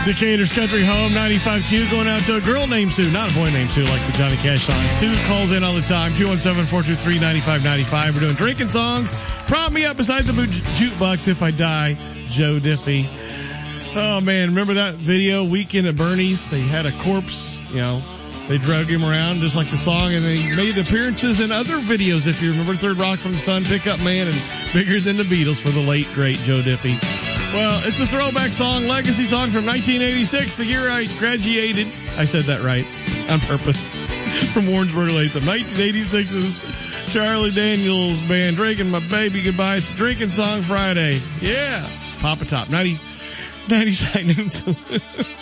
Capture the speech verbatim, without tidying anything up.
Decatur's Country Home, ninety-five Q, going out to a girl named Sue, not a boy named Sue like the Johnny Cash song. Sue calls in all the time, two one seven, four two three, nine five nine five. We're doing drinking songs. Prop me up beside the jukebox if I die, Joe Diffie. Oh, man, remember that video, Weekend at Bernie's? They had a corpse, you know, they drug him around just like the song, and they made appearances in other videos, if you remember, Third Rock from the Sun, Pickup Man, and Bigger Than the Beatles for the late, great Joe Diffie. Well, it's a throwback song, legacy song from nineteen eighty-six, the year I graduated. I said that right on purpose. From Warrensburg Latham. nineteen eighty-six's Charlie Daniels Band, Drinking My Baby Goodbye. It's Drinking Song Friday. Yeah. Papa Top. ninety, ninety seconds.